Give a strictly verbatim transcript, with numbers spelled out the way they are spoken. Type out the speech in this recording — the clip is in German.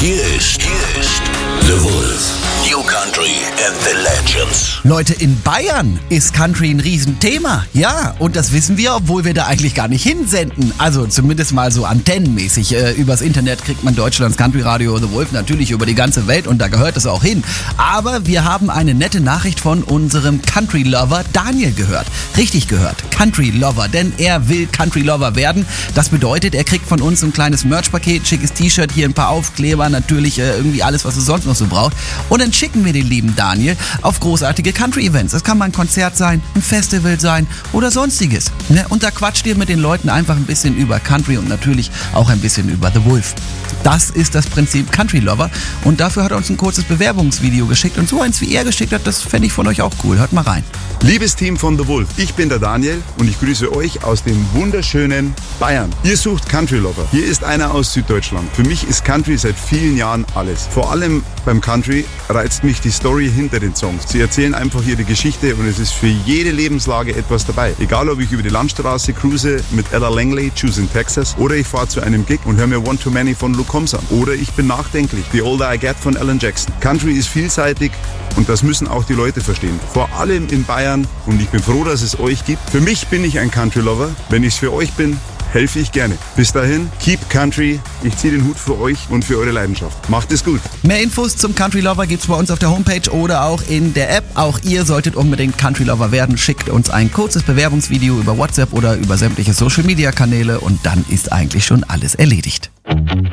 Hier ist, hier ist The Wolf. New Country and the Legends. Leute, in Bayern ist Country ein Riesenthema. Ja, und das wissen wir, obwohl wir da eigentlich gar nicht hinsenden. Also zumindest mal so antennenmäßig. Äh, übers Internet kriegt man Deutschlands Country-Radio The Wolf natürlich über die ganze Welt und da gehört es auch hin. Aber wir haben eine nette Nachricht von unserem Country-Lover Daniel gehört. Richtig gehört, Country-Lover, denn er will Country-Lover werden. Das bedeutet, er kriegt von uns ein kleines Merch-Paket, schickes T-Shirt, hier ein paar Aufkleber, natürlich äh, irgendwie alles, was er sonst noch so braucht. Und dann schicken wir den lieben Daniel auf großartige Country-Events. Das kann mal ein Konzert sein, ein Festival sein oder sonstiges. Ne? Und da quatscht ihr mit den Leuten einfach ein bisschen über Country und natürlich auch ein bisschen über The Wolf. Das ist das Prinzip Country Lover und dafür hat er uns ein kurzes Bewerbungsvideo geschickt und so eins wie er geschickt hat, das fände ich von euch auch cool. Hört mal rein. Liebes Team von The Wolf, ich bin der Daniel und ich grüße euch aus dem wunderschönen Bayern. Ihr sucht Country Lover. Hier ist einer aus Süddeutschland. Für mich ist Country seit vielen Jahren alles. Vor allem beim Country reizt mich die Story hinter den Songs. Sie erzählen einfach ihre Geschichte und es ist für jede Lebenslage etwas dabei. Egal, ob ich über die Landstraße cruise mit Ella Langley, Choosing Texas, oder ich fahre zu einem Gig und höre mir One Too Many von Luke Combs an. Oder ich bin nachdenklich, The Older I Get von Alan Jackson. Country ist vielseitig und das müssen auch die Leute verstehen. Vor allem in Bayern und ich bin froh, dass es euch gibt. Für mich bin ich ein Country Lover. Wenn ich es für euch bin, helfe ich gerne. Bis dahin, keep Country. Ich ziehe den Hut für euch und für eure Leidenschaft. Macht es gut. Mehr Infos zum Country Lover gibt's bei uns auf der Homepage oder auch in der App. Auch ihr solltet unbedingt Country Lover werden. Schickt uns ein kurzes Bewerbungsvideo über WhatsApp oder über sämtliche Social Media Kanäle und dann ist eigentlich schon alles erledigt.